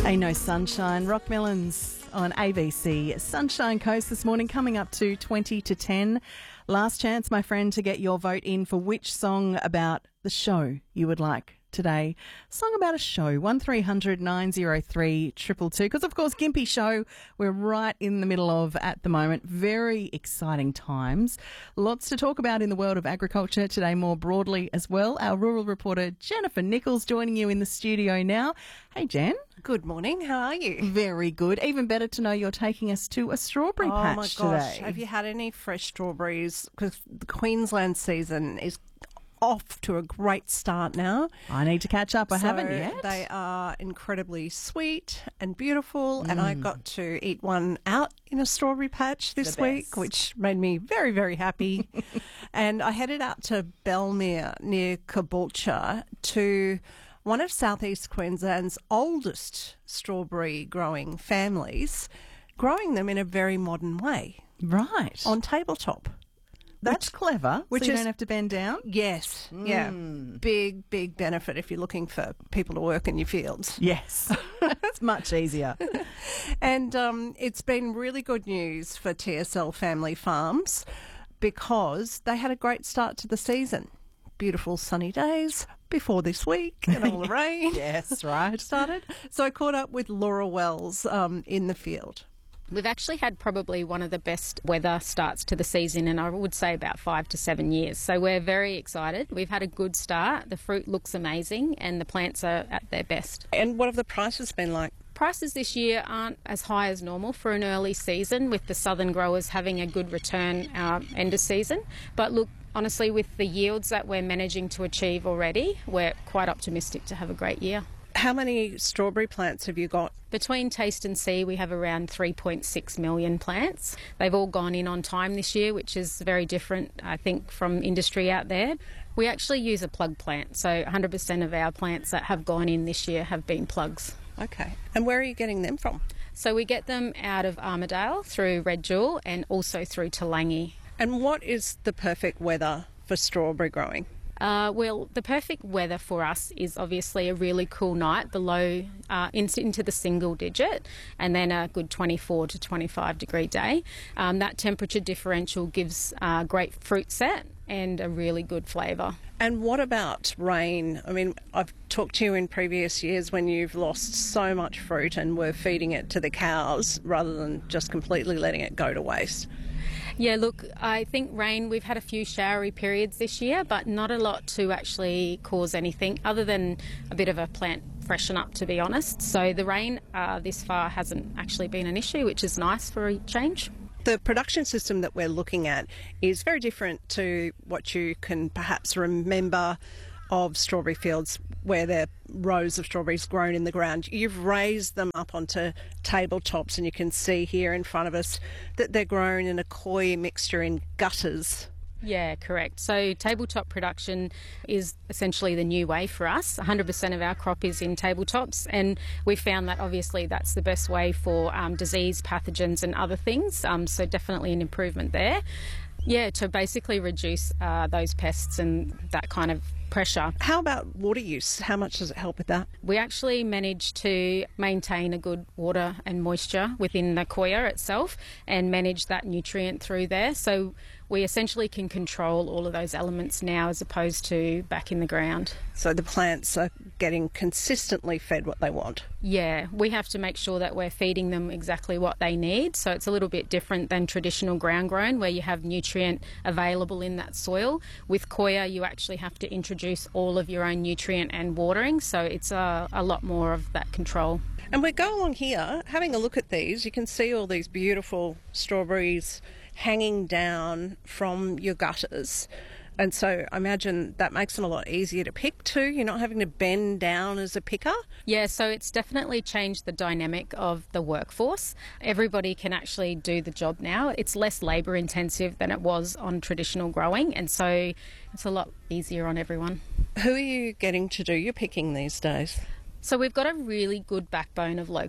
Ain't No Sunshine. Rock Melons on ABC Sunshine Coast this morning, coming up to 20 to 10. Last chance, my friend, to get your vote in for which song about the show you would like today. Song about a show, 1300 903 222. Because, of course, Gympie Show, we're right in the middle of at the moment. Very exciting times. Lots to talk about in the world of agriculture today more broadly as well. Our rural reporter Jennifer Nichols joining you in the studio now. Hey, Jen. Good morning. How are you? Very good. Even better to know you're taking us to a strawberry patch today. Oh, my gosh. Have you had any fresh strawberries? Because the Queensland season is off to a great start now. I need to catch up. I haven't yet. They are incredibly sweet and beautiful, and I got to eat one out in a strawberry patch this week, which made me very, very happy. And I headed out to Belmere near Caboolture to one of southeast Queensland's oldest strawberry growing families, growing them in a very modern way. Right. On tabletop. That's clever, so you don't have to bend down? Yes, yeah. Big, big benefit if you're looking for people to work in your fields. Yes, it's much easier. And it's been really good news for TSL Family Farms because they had a great start to the season. Beautiful sunny days before this week and all the rain. Yes, right. Started. So I caught up with Laura Wells in the field. We've actually had probably one of the best weather starts to the season in, I would say, about 5 to 7 years. So we're very excited. We've had a good start. The fruit looks amazing and the plants are at their best. And what have the prices been like? Prices this year aren't as high as normal for an early season, with the southern growers having a good return end of season. But look, honestly, with the yields that we're managing to achieve already, we're quite optimistic to have a great year. How many strawberry plants have you got? Between Taste and See, we have around 3.6 million plants. They've all gone in on time this year, which is very different, I think, from industry out there. We actually use a plug plant, so 100% of our plants that have gone in this year have been plugs. Okay. And where are you getting them from? So we get them out of Armidale through Red Jewel and also through Talangi. And what is the perfect weather for strawberry growing? Well, the perfect weather for us is obviously a really cool night below into the single digit, and then a good 24 to 25 degree day. That temperature differential gives a great fruit set and a really good flavour. And what about rain? I mean, I've talked to you in previous years when you've lost so much fruit and were feeding it to the cows rather than just completely letting it go to waste. Yeah, look, I think rain, we've had a few showery periods this year, but not a lot to actually cause anything other than a bit of a plant freshen up, to be honest. So the rain this far hasn't actually been an issue, which is nice for a change. The production system that we're looking at is very different to what you can perhaps remember of strawberry fields where there are rows of strawberries grown in the ground. You've raised them up onto tabletops, and you can see here in front of us that they're grown in a coir mixture in gutters. Yeah, correct. So tabletop production is essentially the new way for us. 100% of our crop is in tabletops, and we found that obviously that's the best way for disease, pathogens and other things. So definitely an improvement there. Yeah, to basically reduce those pests and that kind of pressure. How about water use? How much does it help with that? We actually managed to maintain a good water and moisture within the coir itself and manage that nutrient through there. So we essentially can control all of those elements now as opposed to back in the ground. So the plants are getting consistently fed what they want? Yeah, we have to make sure that we're feeding them exactly what they need. So it's a little bit different than traditional ground grown where you have nutrient available in that soil. With coir, you actually have to introduce all of your own nutrient and watering. So it's a lot more of that control. And we go along here, having a look at these, you can see all these beautiful strawberries hanging down from your gutters. And so I imagine that makes them a lot easier to pick too. You're not having to bend down as a picker. Yeah, so it's definitely changed the dynamic of the workforce. Everybody can actually do the job now. It's less labour intensive than it was on traditional growing, and so it's a lot easier on everyone. Who are you getting to do your picking these days? So we've got a really good backbone of local